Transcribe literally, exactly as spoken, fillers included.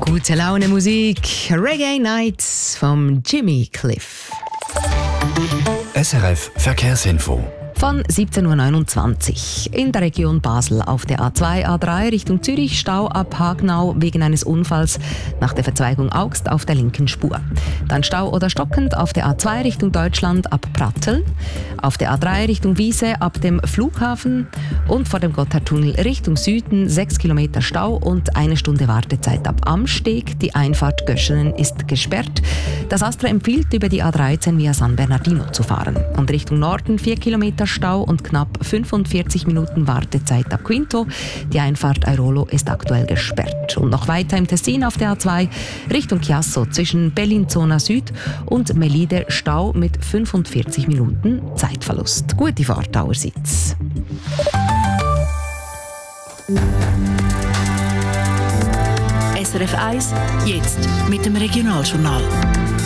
Gute Laune Musik, Reggae Nights vom Jimmy Cliff. S R F Verkehrsinfo. Von siebzehn Uhr neunundzwanzig. In der Region Basel auf der A zwei, A drei Richtung Zürich, Stau ab Hagenau wegen eines Unfalls nach der Verzweigung Augst auf der linken Spur. Dann Stau oder stockend auf der A zwei Richtung Deutschland ab Pratteln, auf der A drei Richtung Wiese ab dem Flughafen und vor dem Gotthardtunnel Richtung Süden sechs Kilometer Stau und eine Stunde Wartezeit ab Amsteg. Die Einfahrt Göschenen ist gesperrt. Das Astra empfiehlt, über die A dreizehn via San Bernardino zu fahren. Und Richtung Norden vier Kilometer Stau und knapp fünfundvierzig Minuten Wartezeit ab Quinto. Die Einfahrt Airolo ist aktuell gesperrt. Und noch weiter im Tessin auf der A zwei Richtung Chiasso zwischen Bellinzona Süd und Melide Stau mit fünfundvierzig Minuten Zeitverlust. Gute Fahrt allerseits. S R F eins, jetzt mit dem Regionaljournal.